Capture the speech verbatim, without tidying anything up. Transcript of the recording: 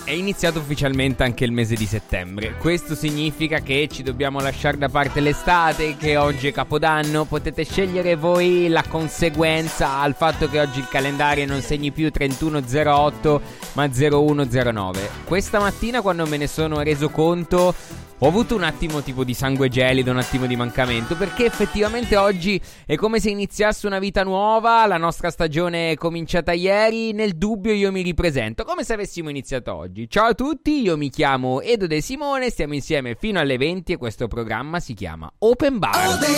È iniziato ufficialmente anche il mese di settembre. Questo significa che ci dobbiamo lasciare da parte l'estate, che oggi è Capodanno. Potete scegliere voi la conseguenza al fatto che oggi il calendario non segni più trentuno zero otto ma zero uno zero nove. Questa mattina, quando me ne sono reso conto, ho avuto un attimo tipo di sangue gelido, un attimo di mancamento, perché effettivamente oggi è come se iniziasse una vita nuova. La nostra stagione è cominciata ieri. Nel dubbio io mi ripresento come se avessimo iniziato oggi. Ciao a tutti, io mi chiamo Edo De Simone, stiamo insieme fino alle venti e questo programma si chiama Open Bar.